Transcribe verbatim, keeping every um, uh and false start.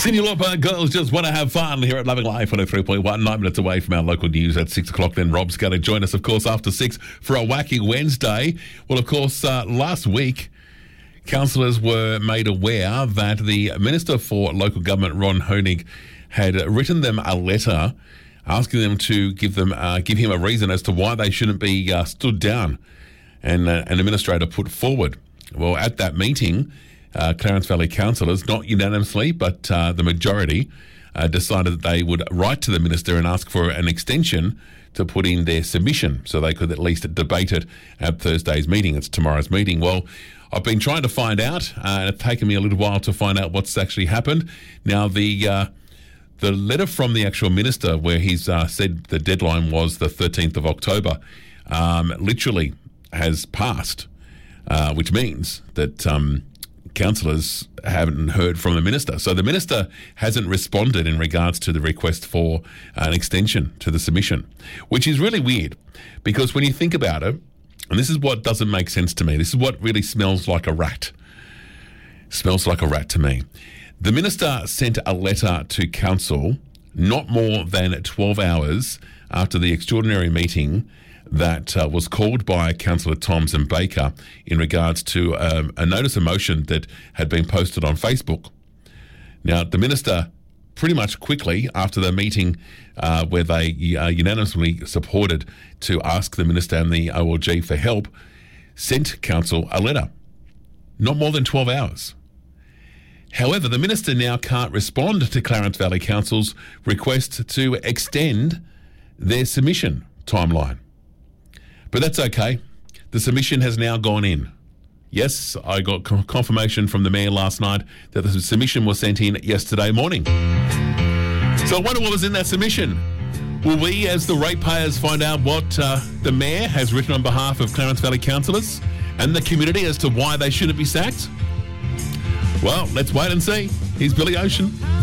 Cyndi Lauper, girls just want to have fun here at Loving Life one oh three point one. Nine minutes away from our local news at six o'clock. Then Rob's going to join us, of course, after six for a wacky Wednesday. Well, of course, uh, last week, councillors were made aware that the Minister for Local Government, Ron Hoenig, had written them a letter asking them to give them uh, give him a reason as to why they shouldn't be uh, stood down and uh, an administrator put forward. Well, at that meeting, uh, Clarence Valley councillors, not unanimously, but uh, the majority, uh, decided that they would write to the minister and ask for an extension to put in their submission so they could at least debate it at Thursday's meeting. It's tomorrow's meeting. Well, I've been trying to find out, uh, and it's taken me a little while to find out what's actually happened. Now, the uh, the letter from the actual minister, where he's uh, said the deadline was the thirteenth of October, um, literally has passed, uh, which means that um, councillors haven't heard from the minister. So the minister hasn't responded in regards to the request for an extension to the submission, which is really weird, because when you think about it, and this is what doesn't make sense to me, this is what really smells like a rat. Smells like a rat to me. The minister sent a letter to council not more than twelve hours after the extraordinary meeting that uh, was called by Councillor Toms and Baker in regards to um, a notice of motion that had been posted on Facebook. Now, the minister pretty much quickly after the meeting uh, where they uh, unanimously supported to ask the minister and the O L G for help, sent council a letter. Not more than twelve hours. However, the minister now can't respond to Clarence Valley Council's request to extend their submission timeline. But that's okay. The submission has now gone in. Yes, I got confirmation from the mayor last night that the submission was sent in yesterday morning. So I wonder what was in that submission. Will we, as the ratepayers, find out what uh, the mayor has written on behalf of Clarence Valley councillors and the community as to why they shouldn't be sacked? Well, let's wait and see. Here's Billy Ocean.